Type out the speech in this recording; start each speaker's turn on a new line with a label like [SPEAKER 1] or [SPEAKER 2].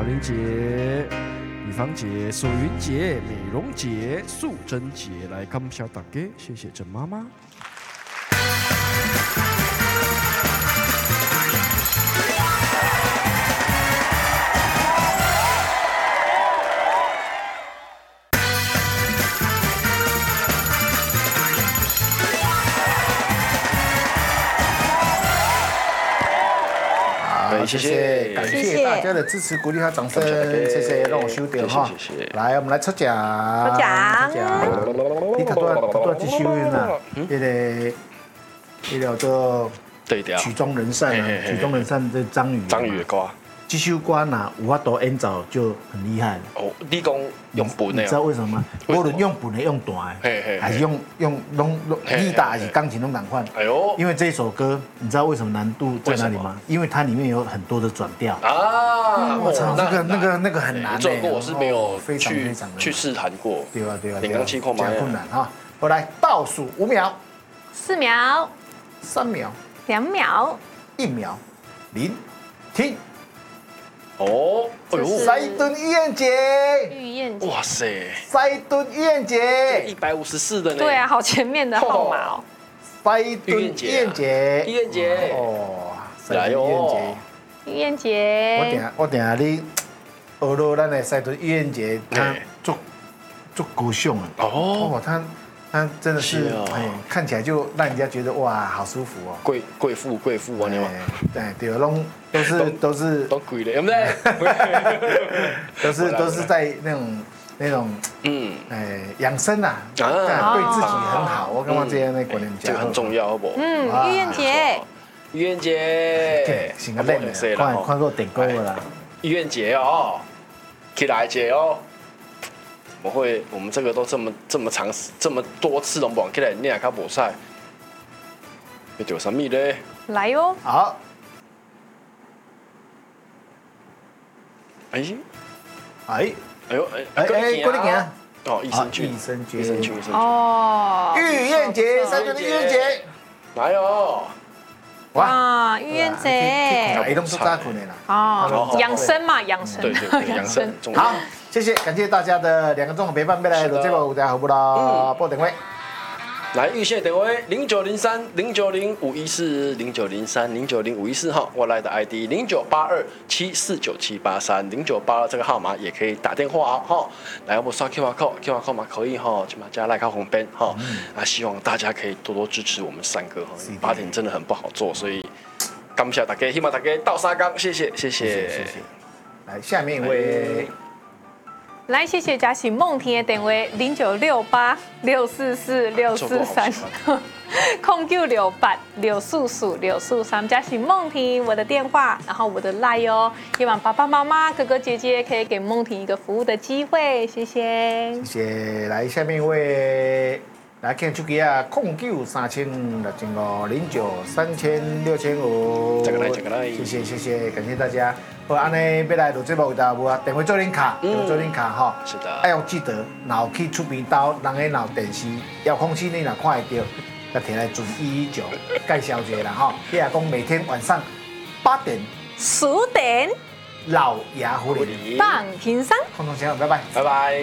[SPEAKER 1] 玲姐、李芳姐、素云姐、美容姐、素贞姐来感谢大家，谢谢郑妈妈。
[SPEAKER 2] 谢谢，感谢大家的支持、鼓励和掌声，谢谢，让我收掉哈。来，我们来抽奖，
[SPEAKER 3] 抽奖，
[SPEAKER 2] 你多少收音啊？那个叫曲终人散啊，曲终人散这张宇的歌。这首歌呐，有法度演奏就很厉害了。
[SPEAKER 4] 哦，你讲用本的，
[SPEAKER 2] 你知道为什么吗？无论用本的、用大的，还是用力大还是钢琴都难换。哎呦，因为这首歌，你知道为什么难度在哪里吗？因为它里面有很多的转调啊！我操，那个很难。
[SPEAKER 4] 这首歌我是没有去试弹过。
[SPEAKER 2] 对啊，
[SPEAKER 4] 连钢琴控嘛，
[SPEAKER 2] 很困难哈。我来倒数5秒、
[SPEAKER 3] 4秒、
[SPEAKER 2] 3秒、
[SPEAKER 3] 2秒、
[SPEAKER 2] 1秒，停，停。
[SPEAKER 4] 哦，
[SPEAKER 2] 哎呦，塞顿玉燕姐，
[SPEAKER 4] 哇塞，
[SPEAKER 2] 塞顿玉燕姐
[SPEAKER 4] ，154的呢。
[SPEAKER 3] 对啊，好前面的号码哦。
[SPEAKER 2] 塞顿玉燕姐，
[SPEAKER 4] 玉燕姐，
[SPEAKER 2] 哦，
[SPEAKER 4] 来哟，
[SPEAKER 3] 玉燕姐，
[SPEAKER 2] 我等下你学到咱的塞顿玉燕姐，她做高雄啊，哦，她真的是，哎，看起来就让人家觉得哇，好舒服哦。
[SPEAKER 4] 贵妇啊，你嘛？
[SPEAKER 2] 对，都是
[SPEAKER 4] 都贵的，对不对？
[SPEAKER 2] 都是在那种养生啊，对自己很好。我感觉这样的观念
[SPEAKER 4] 这个很重要，好不？
[SPEAKER 3] 玉燕姐，
[SPEAKER 4] 玉燕姐，
[SPEAKER 2] 先个练的，看过点歌啦。
[SPEAKER 4] 玉燕姐哦，起来姐哦。我们这个都这么长这么多次都忘起来，你也较无赛，要做什么呢？
[SPEAKER 3] 来哟！
[SPEAKER 2] 好，
[SPEAKER 4] 哎，
[SPEAKER 2] 过来行。
[SPEAKER 4] 哦，益生菌，
[SPEAKER 3] 哦，
[SPEAKER 2] 玉燕姐，塞顿的玉燕姐，
[SPEAKER 4] 来哟！
[SPEAKER 3] 哇，玉燕姐，
[SPEAKER 2] 移动出扎困的啦。
[SPEAKER 3] 哦，养生嘛，养生，
[SPEAKER 4] 对，养生。
[SPEAKER 2] 好，谢谢，感谢大家的2个钟头陪伴，未来录这个有大家好不啦？报电话。
[SPEAKER 4] 来预线电话09030905140903090514哈，我来的 ID 09827497830982这个号码也可以打电话哈。来，我刷 QR code 嘛可以哈，就加赖靠红边哈。希望大家可以多多支持我们3个哈，8点真的很不好做，所以感谢大家，希望大家到3缸，谢谢。
[SPEAKER 2] 来，下面一位。
[SPEAKER 3] 来，谢谢嘉喜梦婷的电话0968644643，0968644643，嘉喜梦婷我的电话，然后我的 LINE 哦，希望爸爸妈妈、哥哥姐姐可以给梦婷一个服务的机会，谢谢。
[SPEAKER 2] 谢谢，来下面一位。来，看手机啊，093605093065，
[SPEAKER 4] 这个来，
[SPEAKER 2] 谢谢，感谢大家。好，安尼要来录节目，有大无啊？电话做恁卡，哈。
[SPEAKER 4] 是的。
[SPEAKER 2] 要记得，然后去厝边兜，人个闹电视遥控器，你若看会到，就摕来准119介绍一下啦，哈。你也讲每天晚上8点、
[SPEAKER 3] 10点，
[SPEAKER 2] 老牙狐狸
[SPEAKER 3] 放轻松，
[SPEAKER 2] 空中见，拜拜，
[SPEAKER 4] 拜拜。